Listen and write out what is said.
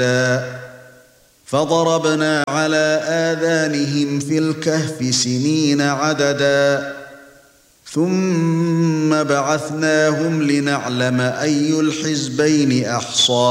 فضربنا على آذانهم في الكهف سنين عددا ثم بعثناهم لنعلم أي الحزبين أحصى